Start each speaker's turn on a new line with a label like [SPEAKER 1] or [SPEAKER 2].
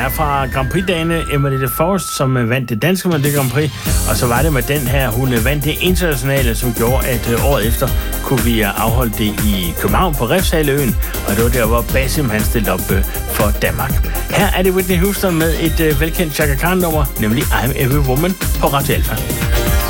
[SPEAKER 1] er fra Grand Prix-dagene Emily de Forest, som vandt det danske Melodi Grand Prix, og så var det med den her, hun vandt det internationale, som gjorde, at året efter kunne vi afholde det i København på Refshaleøen, og det var der, hvor Basim han stillede op for Danmark. Her er det Whitney Houston med et velkendt Chaka Khan-nummer, nemlig I'm Every Woman på Radio Alpha.